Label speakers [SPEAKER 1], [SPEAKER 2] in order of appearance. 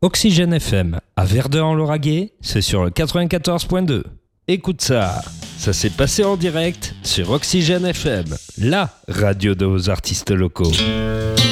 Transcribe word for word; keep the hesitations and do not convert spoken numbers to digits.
[SPEAKER 1] Oxygène F M, à Verdun-en-Lauragais, c'est sur le quatre-vingt-quatorze point deux. Écoute ça, ça s'est passé en direct sur Oxygène F M, la radio de vos artistes locaux.